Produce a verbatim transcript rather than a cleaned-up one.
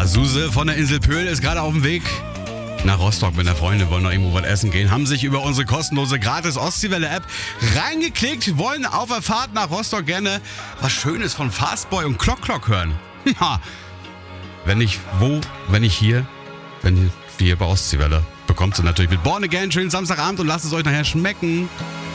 Ja, Suse von der Insel Pöhl ist gerade auf dem Weg nach Rostock mit der Freundin, wollen noch irgendwo was essen gehen, haben sich über unsere kostenlose gratis Ostseewelle-App reingeklickt, wollen auf der Fahrt nach Rostock gerne was Schönes von Fastboy und Clock Clock hören. Ha. Wenn nicht wo, wenn nicht hier, wenn hier bei Ostseewelle. Bekommt ihr natürlich mit Born Again schönen Samstagabend und lasst es euch nachher schmecken.